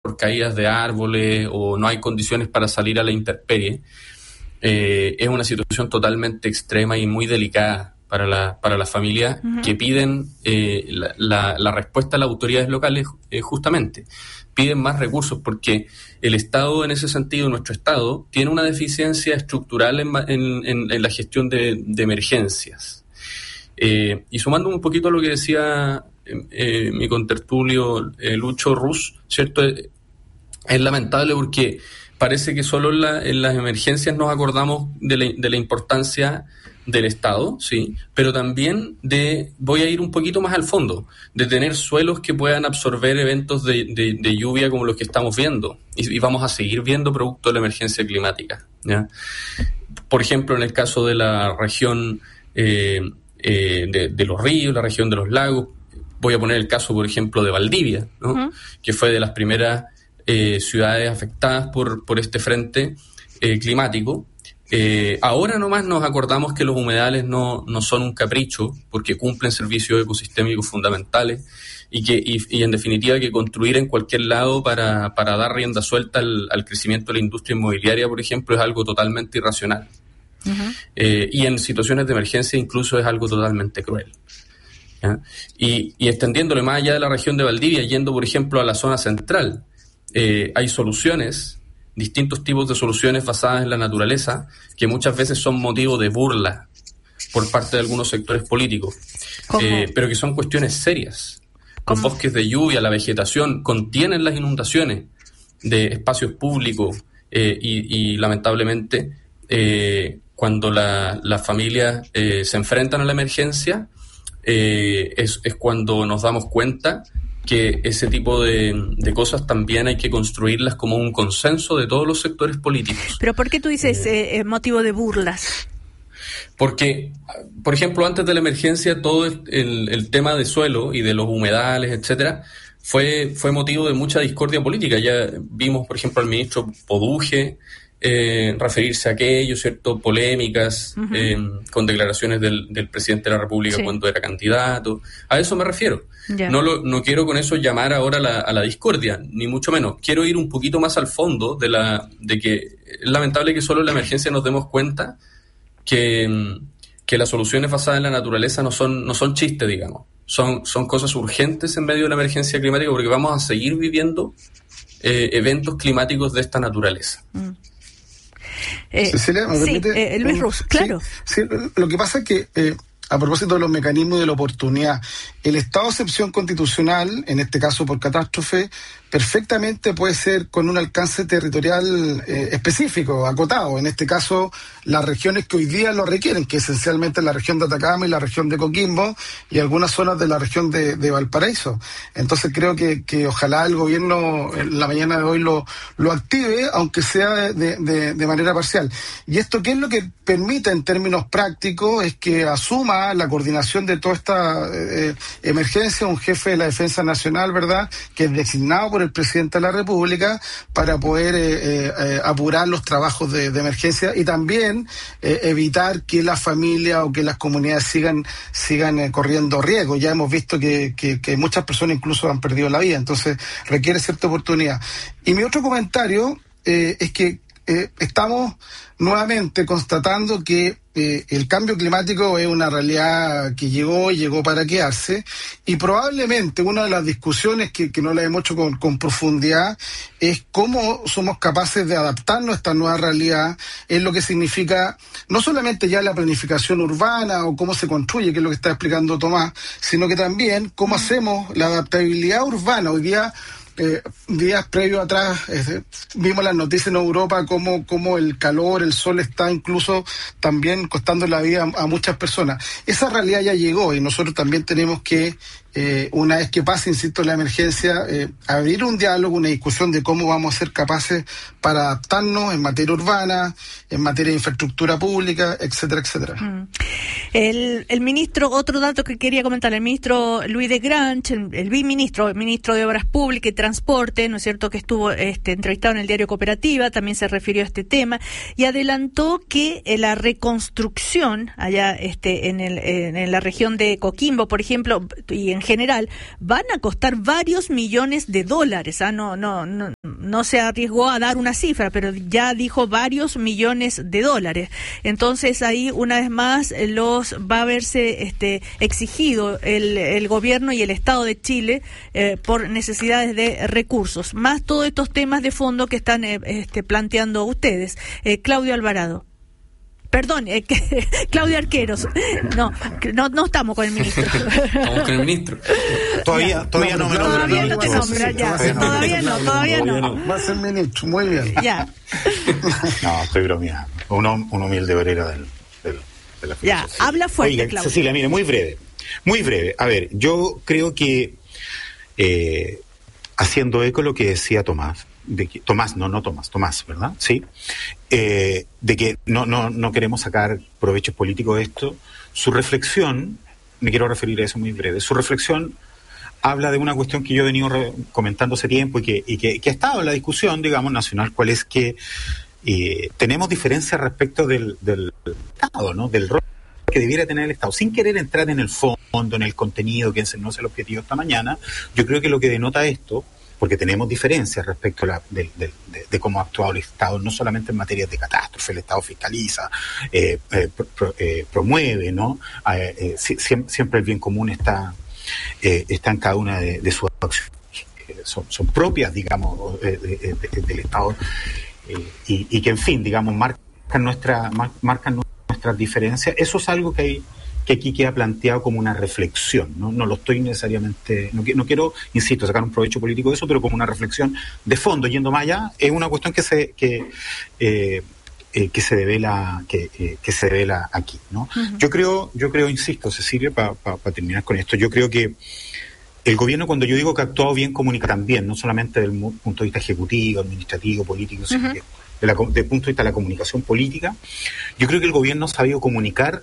por caídas de árboles o no hay condiciones para salir a la intemperie, es una situación totalmente extrema y muy delicada para las familias que piden la respuesta a las autoridades locales justamente. Piden más recursos porque el Estado, en ese sentido, nuestro Estado, tiene una deficiencia estructural en la gestión de emergencias. Y sumando un poquito a lo que decía mi contertulio Lucho Rus, ¿cierto? Es lamentable porque parece que solo en las emergencias nos acordamos de la importancia del Estado, sí, pero también voy a ir un poquito más al fondo, de tener suelos que puedan absorber eventos de lluvia como los que estamos viendo, y vamos a seguir viendo producto de la emergencia climática, ¿ya? Por ejemplo, en el caso de la región de los ríos, la región de los lagos, voy a poner el caso, por ejemplo, de Valdivia, ¿no? Que fue de las primeras ciudades afectadas por este frente climático. Ahora nomás nos acordamos que los humedales no son un capricho, porque cumplen servicios ecosistémicos fundamentales y en definitiva que construir en cualquier lado para dar rienda suelta al crecimiento de la industria inmobiliaria, por ejemplo, es algo totalmente irracional. Y en situaciones de emergencia incluso es algo totalmente cruel, ¿ya? Y extendiéndole más allá de la región de Valdivia, yendo por ejemplo a la zona central, hay soluciones, distintos tipos de soluciones basadas en la naturaleza, que muchas veces son motivo de burla por parte de algunos sectores políticos, pero que son cuestiones serias. Los bosques de lluvia, la vegetación, contienen las inundaciones de espacios públicos y lamentablemente cuando las familias se enfrentan a la emergencia, es cuando nos damos cuenta que ese tipo de cosas también hay que construirlas como un consenso de todos los sectores políticos. ¿Pero por qué tú dices motivo de burlas? Porque, por ejemplo, antes de la emergencia, todo el tema de suelo y de los humedales, etcétera, fue motivo de mucha discordia política. Ya vimos, por ejemplo, al ministro Poduje referirse a aquello, ¿cierto? Polémicas con declaraciones del presidente de la República cuando era candidato. A eso me refiero. Yeah. No quiero con eso llamar ahora a la discordia, ni mucho menos. Quiero ir un poquito más al fondo de que es lamentable que solo en la emergencia nos demos cuenta que las soluciones basadas en la naturaleza no son chistes, digamos. Son cosas urgentes en medio de la emergencia climática porque vamos a seguir viviendo eventos climáticos de esta naturaleza. Cecilia, ¿me permite? Luis Rus, claro. Sí, lo que pasa es que a propósito de los mecanismos y de la oportunidad, el estado de excepción constitucional, en este caso por catástrofe, perfectamente puede ser con un alcance territorial específico, acotado. En este caso, las regiones que hoy día lo requieren, que esencialmente la región de Atacama y la región de Coquimbo y algunas zonas de la región de Valparaíso. Entonces creo que ojalá el gobierno en la mañana de hoy lo active, aunque sea de manera parcial. ¿Y esto qué es lo que permite en términos prácticos? Es que asuma la coordinación de toda esta emergencia un jefe de la Defensa Nacional, ¿verdad?, que es designado por el presidente de la República para poder apurar los trabajos de emergencia y también evitar que las familias o que las comunidades sigan corriendo riesgo. Ya hemos visto que muchas personas incluso han perdido la vida, entonces requiere cierta oportunidad. Y mi otro comentario es que estamos nuevamente constatando que el cambio climático es una realidad que llegó para quedarse, y probablemente una de las discusiones que no la hemos hecho con profundidad es cómo somos capaces de adaptarnos a esta nueva realidad, es lo que significa no solamente ya la planificación urbana o cómo se construye, que es lo que está explicando Tomás, sino que también cómo hacemos la adaptabilidad urbana. Hoy día, días previos atrás, vimos las noticias en Europa cómo el calor, el sol está incluso también costando la vida a muchas personas. Esa realidad ya llegó y nosotros también tenemos que, una vez que pase, insisto, la emergencia, abrir un diálogo, una discusión de cómo vamos a ser capaces para adaptarnos en materia urbana, en materia de infraestructura pública, etcétera, etcétera. El ministro, otro dato que quería comentar, el ministro Luis de Granch, el ministro de Obras Públicas y Transporte, ¿no es cierto?, que estuvo entrevistado en el diario Cooperativa, también se refirió a este tema y adelantó que la reconstrucción allá en la región de Coquimbo, por ejemplo, y en general, van a costar varios millones de dólares. No se arriesgó a dar una cifra, pero ya dijo varios millones de dólares. Entonces ahí una vez más va a verse exigido el gobierno y el Estado de Chile por necesidades de recursos, más todos estos temas de fondo que están planteando ustedes. Claudio Alvarado. Perdón, Claudia Arqueros. No estamos con el ministro. Estamos con el ministro. Todavía no me nombran. Todavía no te nombran, ya. Todavía no. Va a ser ministro, muy bien. Ya. No, estoy bromeando. Un humilde obrero de la filosofía. Ya, habla fuerte, Oiga, Claudia. Cecilia, mire, muy breve. A ver, yo creo que haciendo eco lo que decía Tomás, Tomás, ¿verdad? Sí. De que no queremos sacar provechos políticos de esto. Su reflexión, me quiero referir a eso muy breve, su reflexión habla de una cuestión que yo he venido comentando hace tiempo y que ha estado en la discusión, digamos, nacional, cuál es que tenemos diferencias respecto del Estado, ¿no? Del rol que debiera tener el Estado, sin querer entrar en el fondo, en el contenido, que no es el objetivo esta mañana. Yo creo que lo que denota esto, porque tenemos diferencias respecto a de cómo ha actuado el Estado, no solamente en materia de catástrofe, el Estado fiscaliza, promueve, ¿no? Siempre el bien común está en cada una de sus acciones, son propias, digamos, del Estado, y que, en fin, digamos, marcan nuestras diferencias. Eso es algo que aquí queda planteado como una reflexión, ¿no? No lo estoy necesariamente, no quiero, insisto, sacar un provecho político de eso, pero como una reflexión de fondo, yendo más allá, es una cuestión que se devela aquí, ¿no? Uh-huh. Yo creo, insisto, Cecilia, para terminar con esto, yo creo que el gobierno, cuando yo digo que ha actuado bien, comunica también, no solamente desde el punto de vista ejecutivo, administrativo, político, uh-huh, sino que desde el punto de vista de la comunicación política. Yo creo que el gobierno ha sabido comunicar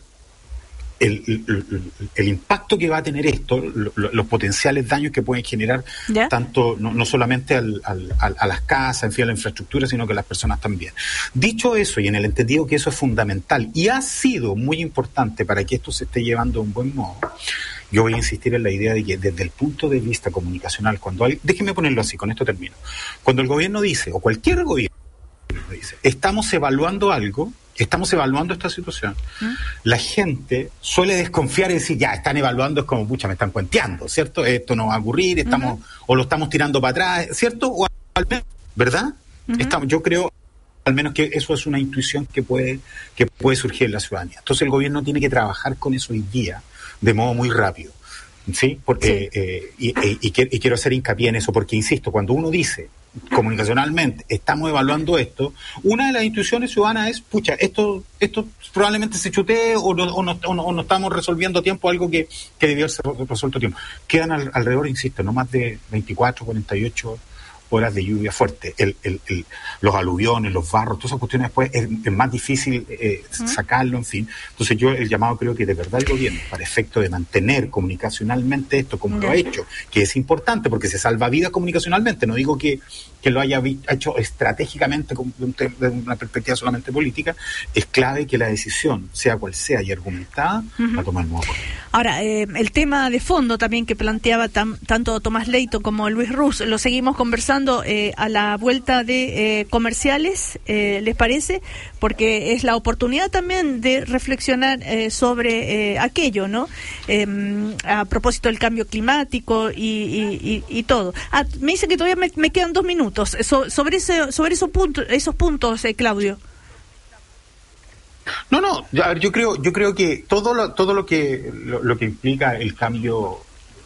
el impacto que va a tener esto, los potenciales daños que pueden generar, ¿ya?, tanto no solamente a las casas, en fin, a la infraestructura, sino que a las personas también. Dicho eso, y en el entendido que eso es fundamental y ha sido muy importante para que esto se esté llevando de un buen modo, yo voy a insistir en la idea de que desde el punto de vista comunicacional, déjenme ponerlo así, con esto termino, cuando el gobierno dice, o cualquier gobierno dice, estamos evaluando algo, estamos evaluando esta situación, la gente suele desconfiar y decir, ya, están evaluando, es como, pucha, me están cuenteando, ¿cierto? Esto no va a ocurrir, o lo estamos tirando para atrás, ¿cierto? O al menos, ¿verdad? Yo creo, al menos, que eso es una intuición que puede surgir en la ciudadanía. Entonces el gobierno tiene que trabajar con eso hoy día de modo muy rápido, ¿sí? Porque, sí. Y quiero hacer hincapié en eso, porque, insisto, cuando uno dice comunicacionalmente, estamos evaluando esto, una de las intuiciones ciudadanas es, pucha, esto probablemente se chutee o no estamos resolviendo a tiempo algo que debió ser resuelto a tiempo. Quedan alrededor, insisto, no más de 24, 48 horas de lluvia fuerte. Los aluviones, los barros, todas esas cuestiones después es más difícil sacarlo, en fin. Entonces yo el llamado creo que de verdad el gobierno, para efecto de mantener comunicacionalmente esto como lo ha hecho, que es importante porque se salva vidas comunicacionalmente, no digo que lo haya hecho estratégicamente desde una perspectiva solamente política, es clave que la decisión, sea cual sea y argumentada, la toma el nuevo gobierno. Ahora, el tema de fondo también que planteaba tanto Tomás Leito como Luis Ruz, lo seguimos conversando a la vuelta de comerciales, ¿les parece? Porque es la oportunidad también de reflexionar sobre aquello, ¿no? A propósito del cambio climático y todo. Me dice que todavía me quedan 2 minutos. Sobre esos puntos, Claudio. No, a ver, yo creo que todo lo que implica el cambio,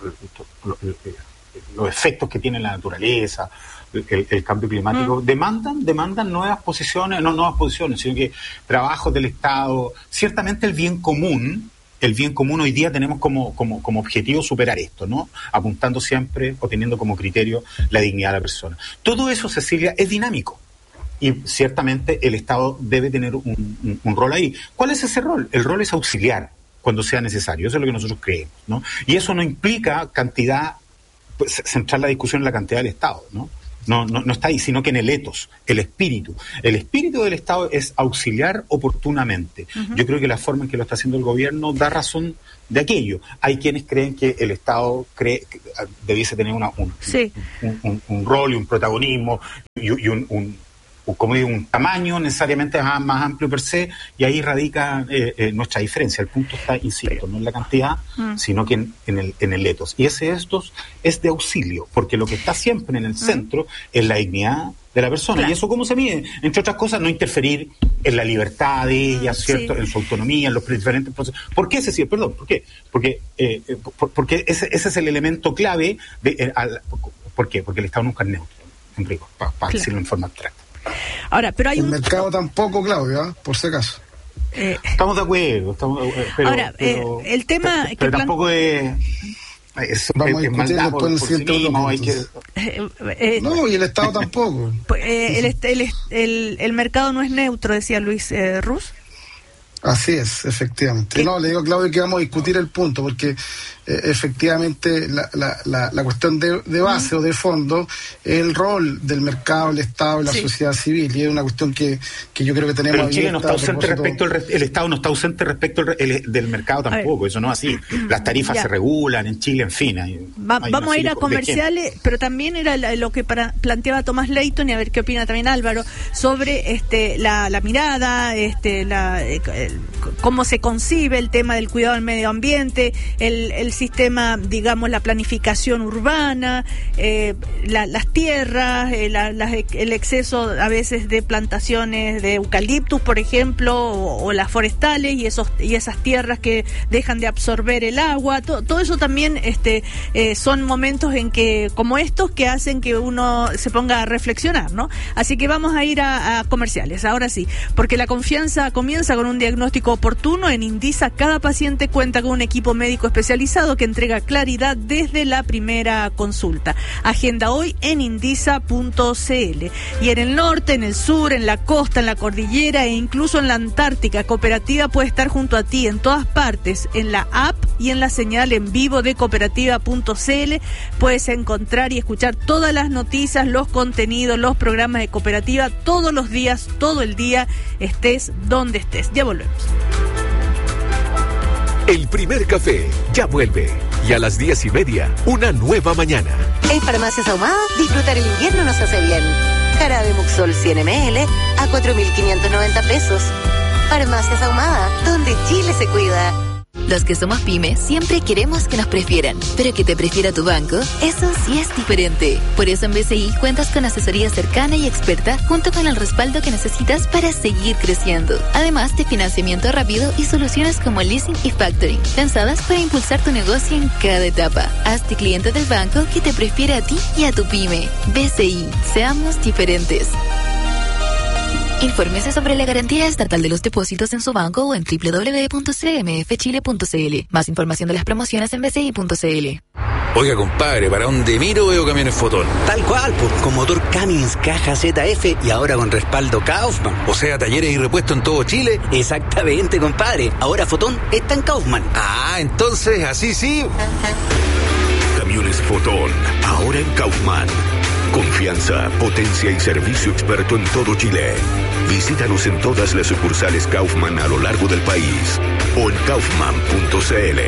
los efectos que tiene la naturaleza, el cambio climático, demandan nuevas posiciones, sino que trabajos del Estado. Ciertamente el bien común hoy día tenemos como objetivo superar esto, ¿no? Apuntando siempre o teniendo como criterio la dignidad de la persona. Todo eso, Cecilia, es dinámico. Y ciertamente el Estado debe tener un rol ahí. ¿Cuál es ese rol? El rol es auxiliar cuando sea necesario. Eso es lo que nosotros creemos, ¿no? Y eso no implica cantidad, centrar la discusión en la cantidad del Estado, ¿no? no está ahí, sino que en el ethos, el espíritu. El espíritu del Estado es auxiliar oportunamente. Yo creo que la forma en que lo está haciendo el gobierno da razón de aquello. Hay quienes creen que el Estado debiese tener un rol y un protagonismo y un tamaño necesariamente más amplio per se, y ahí radica nuestra diferencia. El punto está, insisto, no en la cantidad, sino que en el ethos. Y ese ethos es de auxilio, porque lo que está siempre en el centro es la dignidad de la persona. Claro. ¿Y eso cómo se mide? Entre otras cosas, no interferir en la libertad de ella, ¿cierto? Sí. En su autonomía, en los diferentes procesos. ¿Por qué, Cecilia? Perdón, ¿por qué? Porque ese es el elemento clave. ¿Por qué? Porque el Estado nunca es neutro, Enrico, para decirlo en forma abstracta. Ahora, pero hay el mercado tampoco, Claudia, por si acaso. Estamos de acuerdo, pero, ahora, el tema pero tampoco es... Vamos a discutir después en el siguiente bloque. No, y el Estado tampoco. El mercado no es neutro, decía Luis Ruz. Así es, efectivamente. No, le digo a Claudio que vamos a discutir el punto, porque efectivamente la cuestión de base o de fondo es el rol del mercado, el Estado y la sociedad civil, y es una cuestión que yo creo que tenemos. Pero Chile no está ausente respecto el Estado no está ausente respecto del mercado tampoco, eso no es así. Las tarifas se regulan en Chile, en fin. Vamos a ir a comerciales, pero también era lo que planteaba Tomás Leighton, y a ver qué opina también Álvaro, sobre la mirada, cómo se concibe el tema del cuidado del medio ambiente, el sistema, digamos, la planificación urbana, las tierras, el exceso a veces de plantaciones de eucaliptus, por ejemplo, o las forestales y esas tierras que dejan de absorber el agua. Todo eso también son momentos en que, como estos, que hacen que uno se ponga a reflexionar, ¿no? Así que vamos a ir a comerciales, ahora sí, porque la confianza comienza con un diagnóstico oportuno. En Indisa cada paciente cuenta con un equipo médico especializado que entrega claridad desde la primera consulta. Agenda hoy en indisa.cl. Y en el norte, en el sur, en la costa, en la cordillera e incluso en la Antártica, Cooperativa puede estar junto a ti en todas partes. En la app y en la señal en vivo de cooperativa.cl puedes encontrar y escuchar todas las noticias, los contenidos, los programas de Cooperativa todos los días, todo el día, estés donde estés. Ya volvemos. El primer café ya vuelve. Y a las 10:30, una nueva mañana. En Farmacias Ahumada, disfrutar el invierno nos hace bien. Jarabe Muxol 100 ml a 4.590 pesos. Farmacias Ahumada, donde Chile se cuida. Los que somos pymes siempre queremos que nos prefieran, pero que te prefiera tu banco, eso sí es diferente. Por eso en BCI cuentas con asesoría cercana y experta, junto con el respaldo que necesitas para seguir creciendo. Además de financiamiento rápido y soluciones como leasing y factoring, pensadas para impulsar tu negocio en cada etapa. Hazte cliente del banco que te prefiere a ti y a tu pyme. BCI, seamos diferentes. Infórmese sobre la garantía estatal de los depósitos en su banco o en www.cmfchile.cl. Más información de las promociones en bci.cl. Oiga, compadre, ¿para dónde miro veo camiones Fotón? Tal cual, pues, con motor Cummins, caja ZF y ahora con respaldo Kaufman. O sea, talleres y repuestos en todo Chile. Exactamente, compadre. Ahora Fotón está en Kaufman. Ah, entonces, así sí. Camiones Fotón, ahora en Kaufman. Confianza, potencia y servicio experto en todo Chile. Visítanos en todas las sucursales Kaufman a lo largo del país o en kaufman.cl.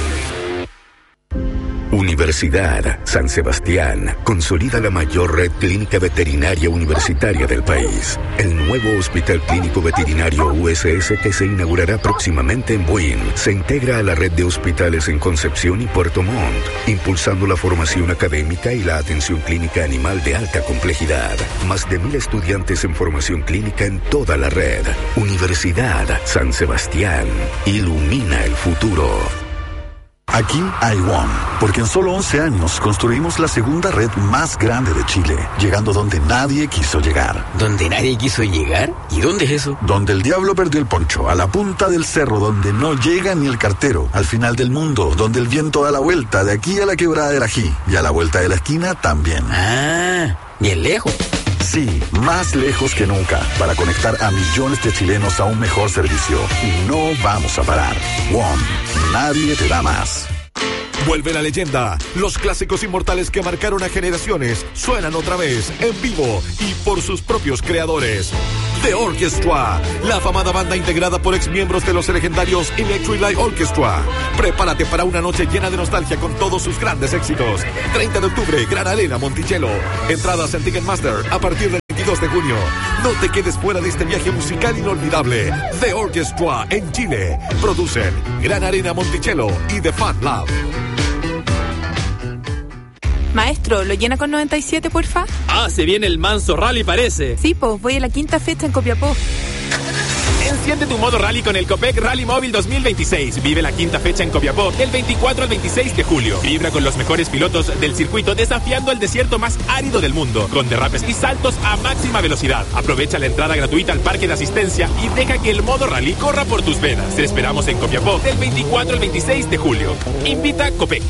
Universidad San Sebastián consolida la mayor red clínica veterinaria universitaria del país. El nuevo Hospital Clínico Veterinario USS, que se inaugurará próximamente en Buin, se integra a la red de hospitales en Concepción y Puerto Montt, impulsando la formación académica y la atención clínica animal de alta complejidad. Más de 1,000 estudiantes en formación clínica en toda la red. Universidad San Sebastián. Ilumina el futuro. Aquí hay WOM, porque en solo 11 años construimos la segunda red más grande de Chile, llegando donde nadie quiso llegar. ¿Donde nadie quiso llegar? ¿Y dónde es eso? Donde el diablo perdió el poncho, a la punta del cerro, donde no llega ni el cartero, al final del mundo, donde el viento da la vuelta, de aquí a la quebrada del Ají, y a la vuelta de la esquina también. Ah, bien lejos. Sí, más lejos que nunca, para conectar a millones de chilenos a un mejor servicio. Y no vamos a parar. WOM, nadie te da más. Vuelve la leyenda. Los clásicos inmortales que marcaron a generaciones suenan otra vez, en vivo y por sus propios creadores. The Orchestra, la afamada banda integrada por exmiembros de los legendarios Electric Light Orchestra. Prepárate para una noche llena de nostalgia con todos sus grandes éxitos. 30 de octubre, Gran Arena Monticello. Entradas en Ticketmaster a partir del 22 de junio. No te quedes fuera de este viaje musical inolvidable. The Orchestra en Chile. Producen Gran Arena Monticello y The Fan Lab. Maestro, ¿lo llena con 97, porfa? Ah, se viene el manso rally, parece. Sí, pues voy a la quinta fecha en Copiapó. Enciende tu modo rally con el Copec Rally Móvil 2026. Vive la quinta fecha en Copiapó del 24 al 26 de julio. Vibra con los mejores pilotos del circuito desafiando el desierto más árido del mundo, con derrapes y saltos a máxima velocidad. Aprovecha la entrada gratuita al parque de asistencia y deja que el modo rally corra por tus venas. Te esperamos en Copiapó del 24 al 26 de julio. Invita Copec.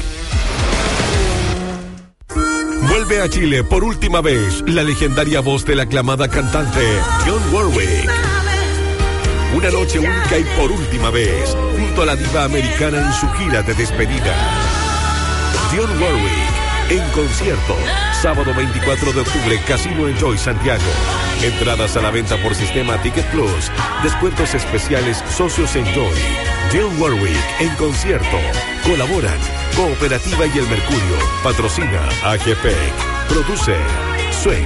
Vuelve a Chile por última vez la legendaria voz de la aclamada cantante Dionne Warwick. Una noche única y por última vez, junto a la diva americana en su gira de despedida. Dionne Warwick en concierto, sábado 24 de octubre, Casino Enjoy Santiago. Entradas a la venta por sistema Ticket Plus, descuentos especiales Socios Enjoy. Dionne Warwick en concierto. Colaboran Cooperativa y El Mercurio. Patrocina AGPEC. Produce Swing.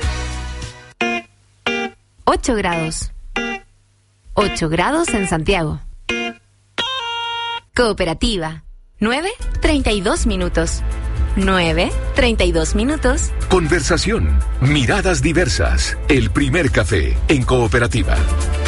8 grados. 8 grados en Santiago. Cooperativa. 9:32 minutos. 9:32 minutos. Conversación. Miradas diversas. El primer café en Cooperativa.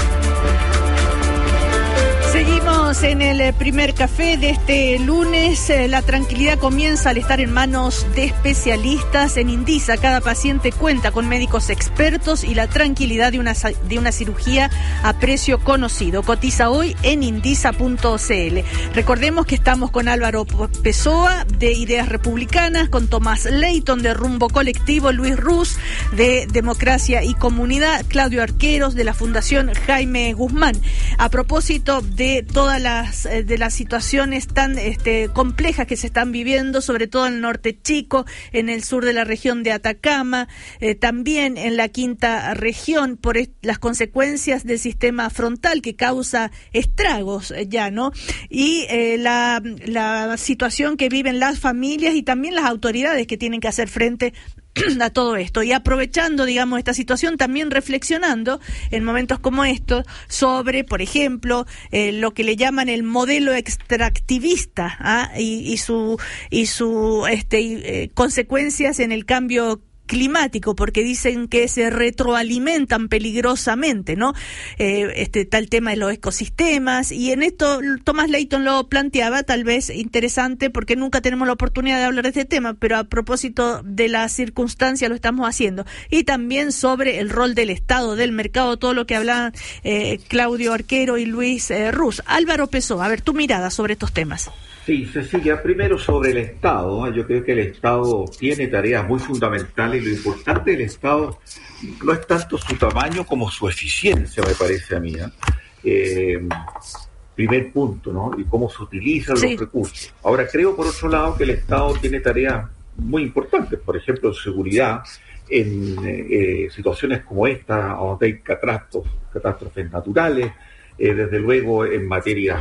Seguimos en el primer café de este lunes. La tranquilidad comienza al estar en manos de especialistas. En Indisa, cada paciente cuenta con médicos expertos y la tranquilidad de una cirugía a precio conocido. Cotiza hoy en indisa.cl. Recordemos que estamos con Álvaro Pessoa de Ideas Republicanas, con Tomás Leighton de Rumbo Colectivo, Luis Ruz de Democracia y Comunidad, Claudio Arqueros de la Fundación Jaime Guzmán. A propósito de todas las situaciones tan complejas que se están viviendo, sobre todo en el norte chico, en el sur de la región de Atacama, también en la quinta región, por las consecuencias del sistema frontal que causa estragos ya, ¿no? Y la situación que viven las familias y también las autoridades que tienen que hacer frente a todo esto, y aprovechando, digamos, esta situación, también reflexionando en momentos como estos sobre, por ejemplo, lo que le llaman el modelo extractivista, y su consecuencias en el cambio climático, porque dicen que se retroalimentan peligrosamente, ¿no? Está el tema de los ecosistemas, y en esto Tomás Leighton lo planteaba, tal vez interesante, porque nunca tenemos la oportunidad de hablar de este tema, pero a propósito de la circunstancia lo estamos haciendo, y también sobre el rol del Estado, del mercado, todo lo que hablaban Claudio Arquero y Luis Ruz. Álvaro Pessoa, a ver, tu mirada sobre estos temas. Sí, Cecilia, primero sobre el Estado. Yo creo que el Estado tiene tareas muy fundamentales y lo importante del Estado no es tanto su tamaño como su eficiencia, me parece a mí. Primer punto, ¿no? Y cómo se utilizan los recursos. Ahora, creo, por otro lado, que el Estado tiene tareas muy importantes, por ejemplo, en seguridad, en situaciones como esta, donde hay catástrofes naturales, desde luego en materias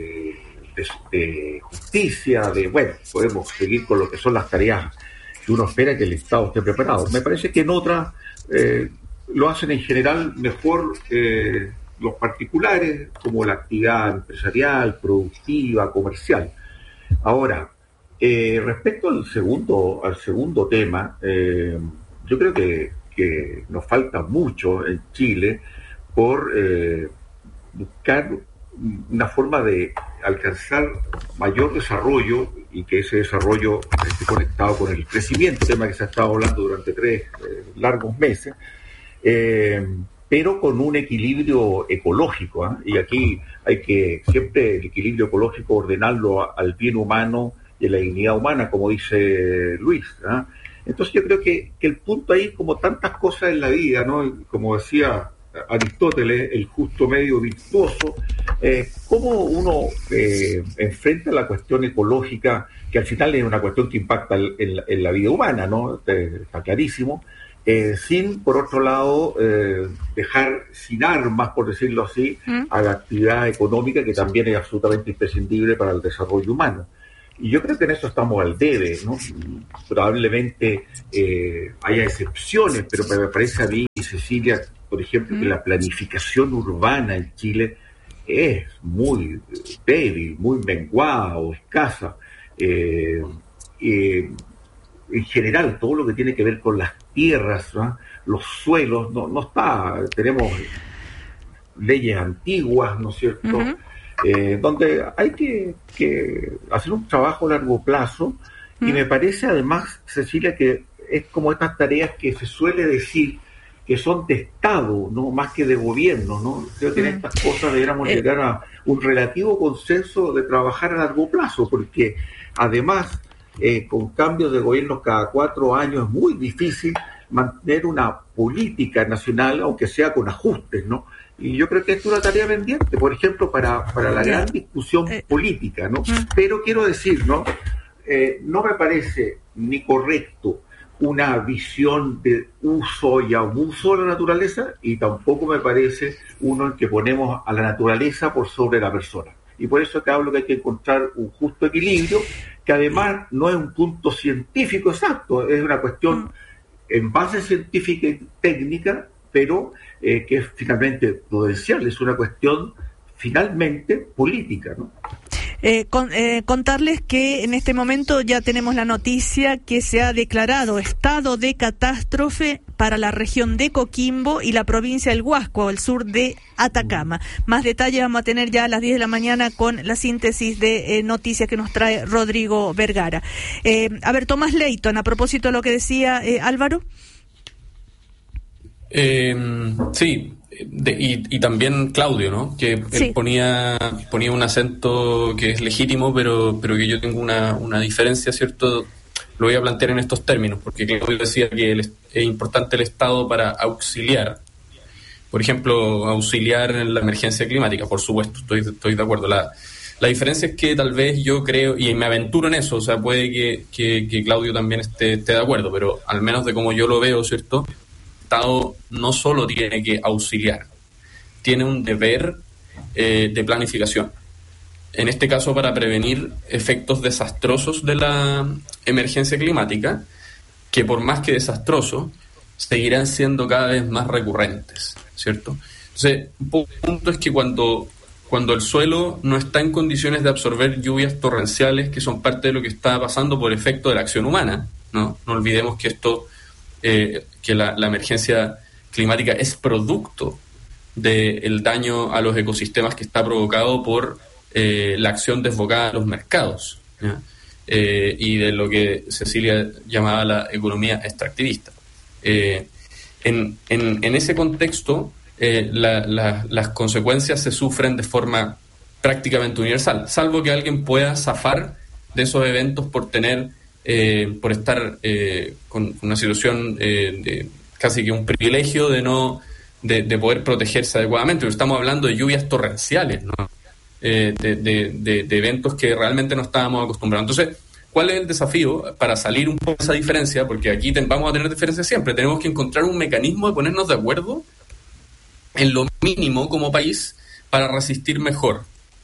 de justicia, podemos seguir con lo que son las tareas que uno espera que el Estado esté preparado. Me parece que en otras lo hacen en general mejor los particulares, como la actividad empresarial, productiva, comercial. Ahora, respecto al segundo tema, yo creo que nos falta mucho en Chile por buscar una forma de alcanzar mayor desarrollo y que ese desarrollo esté conectado con el crecimiento, tema que se ha estado hablando durante 3 largos meses, pero con un equilibrio ecológico, y aquí hay que siempre el equilibrio ecológico ordenarlo al bien humano y a la dignidad humana, como dice Luis. Entonces yo creo que el punto ahí, como tantas cosas en la vida, ¿no? Como decía Aristóteles, el justo medio virtuoso, ¿Cómo uno enfrenta la cuestión ecológica, que al final es una cuestión que impacta en la vida humana, ¿no? Está clarísimo, sin, por otro lado, dejar sin armas, por decirlo así, a la actividad económica, que también es absolutamente imprescindible para el desarrollo humano? Y yo creo que en eso estamos al debe, ¿no? Probablemente haya excepciones, pero me parece a mí, Cecilia, por ejemplo, que la planificación urbana en Chile es muy débil, muy menguada o escasa. En general, todo lo que tiene que ver con las tierras, ¿no? Los suelos, no está. Tenemos leyes antiguas, ¿no es cierto? Donde hay que hacer un trabajo a largo plazo, y me parece además, Cecilia, que es como estas tareas que se suele decir que son de Estado, no más que de gobierno, ¿no? Creo que en estas cosas deberíamos llegar a un relativo consenso de trabajar a largo plazo, porque además con cambios de gobierno cada 4 años es muy difícil mantener una política nacional, aunque sea con ajustes, ¿no? Y yo creo que es una tarea pendiente, por ejemplo, para la gran discusión política, ¿no? Pero quiero decir, ¿no? No me parece ni correcto una visión de uso y abuso de la naturaleza, y tampoco me parece uno en que ponemos a la naturaleza por sobre la persona. Y por eso que hablo que hay que encontrar un justo equilibrio, que además no es un punto científico exacto, es una cuestión en base científica y técnica, pero que es finalmente prudencial, es una cuestión finalmente política, ¿no? Contarles que en este momento ya tenemos la noticia que se ha declarado estado de catástrofe para la región de Coquimbo y la provincia del Huasco, al sur de Atacama. Más detalles vamos a tener ya a las 10 de la mañana con la síntesis de noticias que nos trae Rodrigo Vergara. A ver, Tomás Leighton, a propósito de lo que decía Álvaro. Sí. Y también Claudio, ¿no? Que él ponía un acento que es legítimo, pero que yo tengo una diferencia, ¿cierto? Lo voy a plantear en estos términos, porque Claudio decía que es importante el Estado para auxiliar, por ejemplo, auxiliar en la emergencia climática. Por supuesto, estoy de acuerdo. La diferencia es que tal vez yo creo, y me aventuro en eso, o sea, puede que Claudio también esté de acuerdo, pero al menos de como yo lo veo, ¿cierto? El Estado no solo tiene que auxiliar, tiene un deber de planificación. En este caso, para prevenir efectos desastrosos de la emergencia climática, que por más que desastrosos, seguirán siendo cada vez más recurrentes, ¿cierto? Entonces, un punto es que cuando el suelo no está en condiciones de absorber lluvias torrenciales, que son parte de lo que está pasando por efecto de la acción humana, no olvidemos que esto, que la emergencia climática es producto del daño a los ecosistemas que está provocado por la acción desbocada de los mercados, y de lo que Cecilia llamaba la economía extractivista. En ese contexto, las consecuencias se sufren de forma prácticamente universal, salvo que alguien pueda zafar de esos eventos por estar con una situación de casi que un privilegio de poder protegerse adecuadamente. Pero estamos hablando de lluvias torrenciales, ¿no? De eventos que realmente no estábamos acostumbrados. Entonces, ¿cuál es el desafío para salir un poco de esa diferencia? Porque aquí vamos a tener diferencias siempre. Tenemos que encontrar un mecanismo de ponernos de acuerdo en lo mínimo como país para resistir mejor.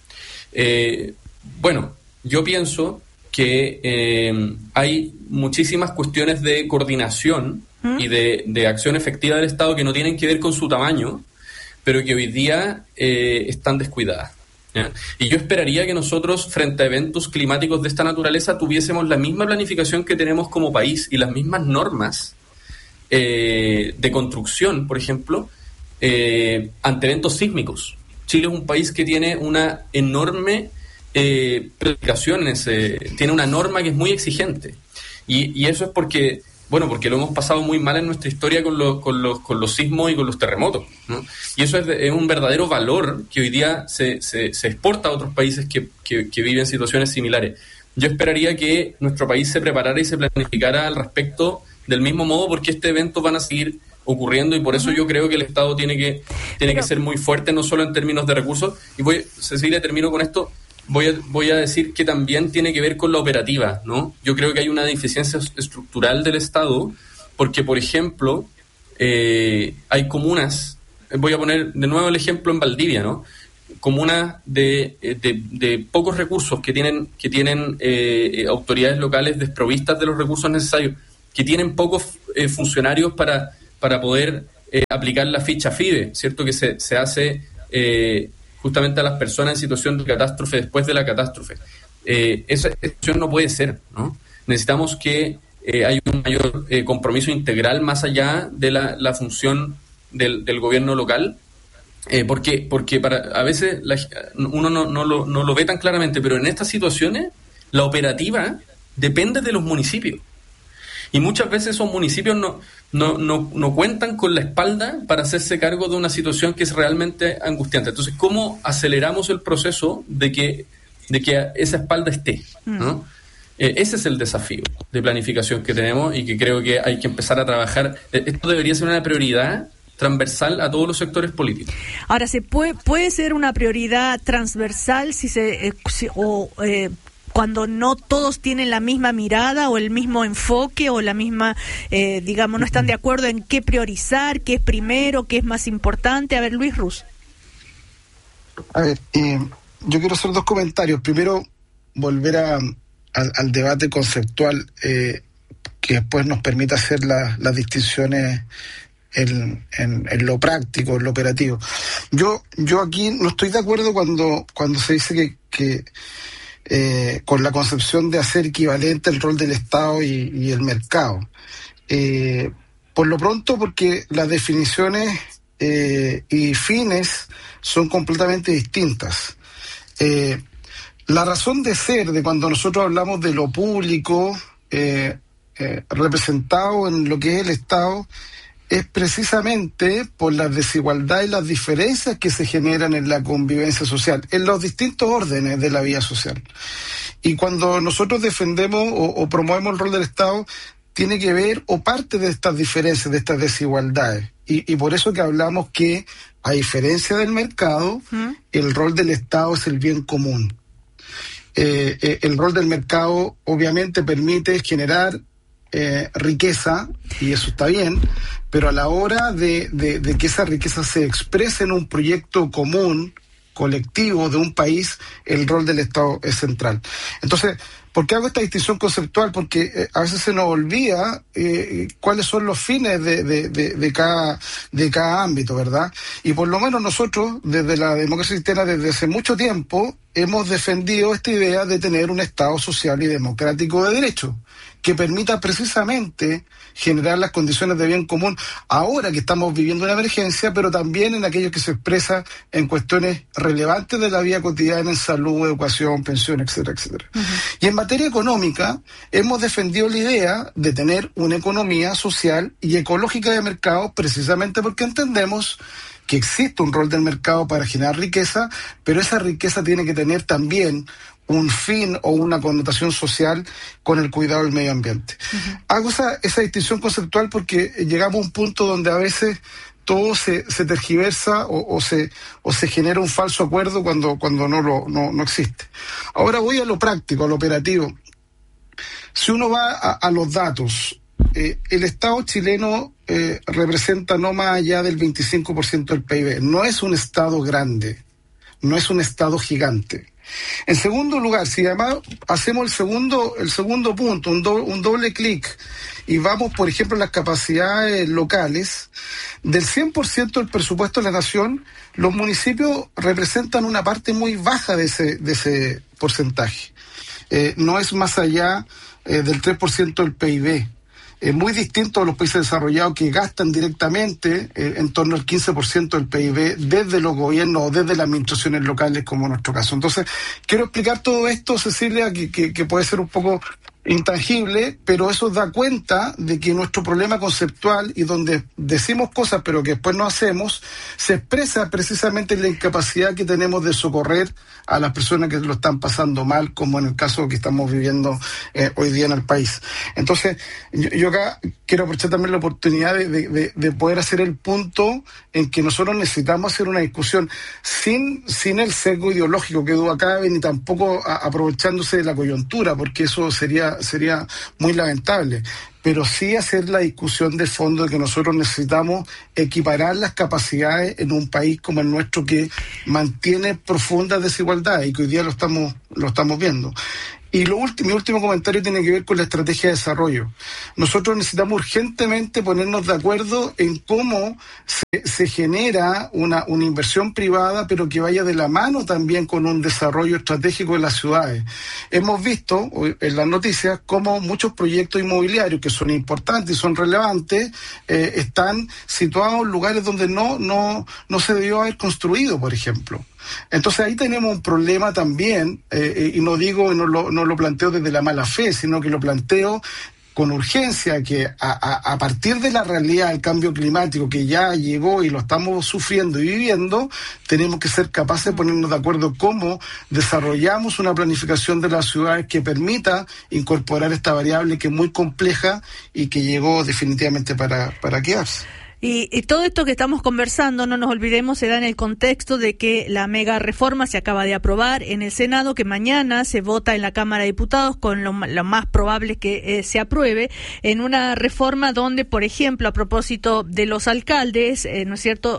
Bueno, yo pienso que hay muchísimas cuestiones de coordinación y de acción efectiva del Estado que no tienen que ver con su tamaño, pero que hoy día están descuidadas. ¿Ya? Y yo esperaría que nosotros, frente a eventos climáticos de esta naturaleza, tuviésemos la misma planificación que tenemos como país y las mismas normas de construcción, por ejemplo, ante eventos sísmicos. Chile es un país que tiene una enorme planificación, tiene una norma que es muy exigente. Y eso es porque lo hemos pasado muy mal en nuestra historia con los sismos y con los terremotos, ¿no? Y eso es un verdadero valor que hoy día se exporta a otros países que viven situaciones similares. Yo esperaría que nuestro país se preparara y se planificara al respecto del mismo modo, porque estos eventos van a seguir ocurriendo, y por eso yo creo que el Estado tiene que ser muy fuerte, no solo en términos de recursos. Y Cecilia, termino con esto. Voy a decir que también tiene que ver con la operativa, ¿no? Yo creo que hay una deficiencia estructural del Estado, porque, por ejemplo, hay comunas, voy a poner de nuevo el ejemplo en Valdivia, ¿no? Comunas de pocos recursos que tienen autoridades locales desprovistas de los recursos necesarios, que tienen pocos funcionarios para poder aplicar la ficha FIDE, ¿cierto? Que se hace justamente a las personas en situación de catástrofe después de la catástrofe. Esa situación no puede ser, ¿no? Necesitamos que haya un mayor compromiso integral más allá de la función del gobierno local, porque a veces uno no lo ve tan claramente, pero en estas situaciones la operativa depende de los municipios. Y muchas veces esos municipios no cuentan con la espalda para hacerse cargo de una situación que es realmente angustiante. Entonces, ¿cómo aceleramos el proceso de que esa espalda esté, ¿no? Ese es el desafío de planificación que tenemos y que creo que hay que empezar a trabajar. Esto debería ser una prioridad transversal a todos los sectores políticos. Ahora, puede ser una prioridad transversal cuando no todos tienen la misma mirada o el mismo enfoque o la misma, no están de acuerdo en qué priorizar, qué es primero, qué es más importante. A ver, Luis Ruz. A ver, yo quiero hacer 2 comentarios. Primero, volver al debate conceptual que después nos permita hacer las distinciones en lo práctico, en lo operativo. Yo aquí no estoy de acuerdo cuando se dice que con la concepción de hacer equivalente el rol del Estado y el mercado. Por lo pronto, porque las definiciones y fines son completamente distintas. La razón de ser de cuando nosotros hablamos de lo público representado en lo que es el Estado es precisamente por las desigualdades y las diferencias que se generan en la convivencia social, en los distintos órdenes de la vida social. Y cuando nosotros defendemos o promovemos el rol del Estado, tiene que ver o parte de estas diferencias, de estas desigualdades. Y por eso que hablamos que, a diferencia del mercado, el rol del Estado es el bien común. El rol del mercado obviamente permite generar riqueza, y eso está bien, pero a la hora de que esa riqueza se exprese en un proyecto común, colectivo de un país, el rol del Estado es central. Entonces, ¿por qué hago esta distinción conceptual? Porque a veces se nos olvida cuáles son los fines de cada ámbito, ¿verdad? Y por lo menos nosotros, desde la democracia cristiana, desde hace mucho tiempo, hemos defendido esta idea de tener un Estado social y democrático de derecho, que permita precisamente generar las condiciones de bien común ahora que estamos viviendo una emergencia, pero también en aquello que se expresa en cuestiones relevantes de la vida cotidiana, en salud, educación, pensión, etcétera, etcétera. Uh-huh. Y en materia económica, hemos defendido la idea de tener una economía social y ecológica de mercado, precisamente porque entendemos que existe un rol del mercado para generar riqueza, pero esa riqueza tiene que tener también un fin o una connotación social con el cuidado del medio ambiente. Uh-huh. Hago esa distinción conceptual porque llegamos a un punto donde a veces todo se tergiversa o se genera un falso acuerdo cuando no existe. Ahora voy a lo práctico, a lo operativo. Si uno va a los datos, el Estado chileno representa no más allá del 25% del PIB. No es un Estado grande, no es un Estado gigante. En segundo lugar, si además hacemos el segundo punto, un doble clic, y vamos, por ejemplo, a las capacidades locales, del 100% del presupuesto de la nación, los municipios representan una parte muy baja de ese porcentaje. No es más allá del 3% del PIB. Muy distinto a los países desarrollados que gastan directamente en torno al 15% del PIB desde los gobiernos o desde las administraciones locales, como en nuestro caso. Entonces, quiero explicar todo esto, Cecilia, que puede ser un poco intangible, pero eso da cuenta de que nuestro problema conceptual y donde decimos cosas pero que después no hacemos, se expresa precisamente en la incapacidad que tenemos de socorrer a las personas que lo están pasando mal, como en el caso que estamos viviendo hoy día en el país. Entonces, yo acá quiero aprovechar también la oportunidad de poder hacer el punto en que nosotros necesitamos hacer una discusión sin el sesgo ideológico que duda cabe, ni tampoco aprovechándose de la coyuntura, porque eso sería muy lamentable, pero sí hacer la discusión de fondo de que nosotros necesitamos equiparar las capacidades en un país como el nuestro que mantiene profundas desigualdades y que hoy día lo estamos viendo. Y mi último comentario tiene que ver con la estrategia de desarrollo. Nosotros necesitamos urgentemente ponernos de acuerdo en cómo se genera una inversión privada, pero que vaya de la mano también con un desarrollo estratégico de las ciudades. Hemos visto en las noticias cómo muchos proyectos inmobiliarios que son importantes y son relevantes están situados en lugares donde no se debió haber construido, por ejemplo. Entonces ahí tenemos un problema también, y no lo planteo desde la mala fe, sino que lo planteo con urgencia, que a partir de la realidad del cambio climático que ya llegó y lo estamos sufriendo y viviendo, tenemos que ser capaces de ponernos de acuerdo cómo desarrollamos una planificación de las ciudades que permita incorporar esta variable que es muy compleja y que llegó definitivamente para quedarse. Y todo esto que estamos conversando, no nos olvidemos, se da en el contexto de que la mega reforma se acaba de aprobar en el Senado, que mañana se vota en la Cámara de Diputados, con lo más probable es que se apruebe, en una reforma donde, por ejemplo, a propósito de los alcaldes, ¿no es cierto?,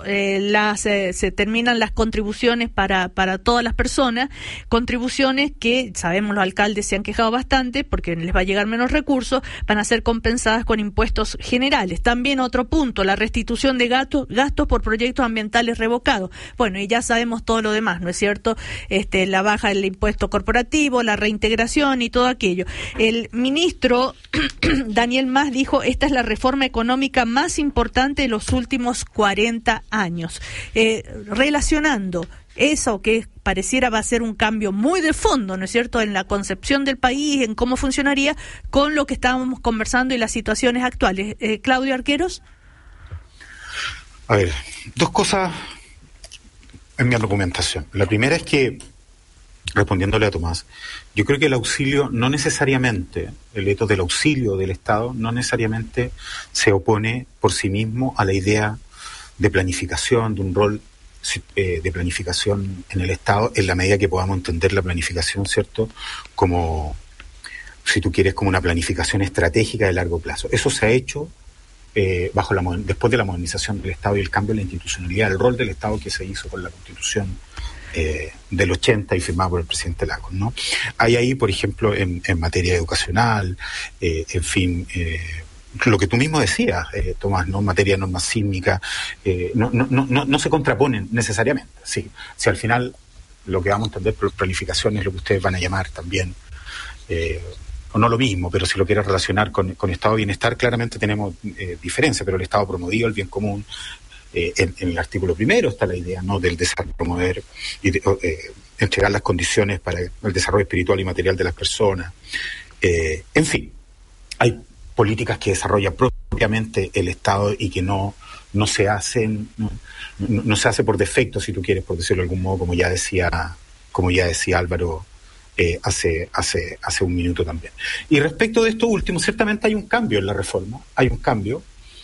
se terminan las contribuciones para todas las personas, contribuciones que, sabemos, los alcaldes se han quejado bastante porque les va a llegar menos recursos, van a ser compensadas con impuestos generales. También otro punto, la restitución de gastos por proyectos ambientales revocados. Bueno, y ya sabemos todo lo demás, ¿no es cierto? La baja del impuesto corporativo, la reintegración y todo aquello. El ministro Daniel Mas dijo, esta es la reforma económica más importante de los últimos 40 años. Relacionando eso que pareciera va a ser un cambio muy de fondo, ¿no es cierto?, en la concepción del país, en cómo funcionaría, con lo que estábamos conversando y las situaciones actuales. Claudio Arqueros. A ver, dos cosas en mi argumentación. La primera es que, respondiéndole a Tomás, yo creo que el auxilio no necesariamente, el hecho del auxilio del Estado no necesariamente se opone por sí mismo a la idea de planificación, de un rol de planificación en el Estado, en la medida que podamos entender la planificación, ¿cierto?, como, si tú quieres, como una planificación estratégica de largo plazo. Eso se ha hecho después de la modernización del Estado y el cambio en la institucionalidad, el rol del Estado que se hizo con la Constitución del 80 y firmada por el presidente Lagos, ¿no? Hay ahí, por ejemplo, en materia educacional, en fin, lo que tú mismo decías, Tomás, ¿no? En materia de normas sísmicas, no se contraponen necesariamente. Sí, si al final lo que vamos a entender por planificación es lo que ustedes van a llamar también, o no lo mismo, pero si lo quieres relacionar con estado de bienestar, claramente tenemos diferencias, pero el Estado promovido, el bien común, en el artículo primero está la idea, ¿no?, del desarrollo, promover y entregar las condiciones para el desarrollo espiritual y material de las personas. En fin, hay políticas que desarrolla propiamente el Estado y que no se hacen, no se hace por defecto, si tú quieres, por decirlo de algún modo, como ya decía Álvaro hace un minuto también. Y respecto de esto último, ciertamente hay un cambio en la reforma, hay un cambio.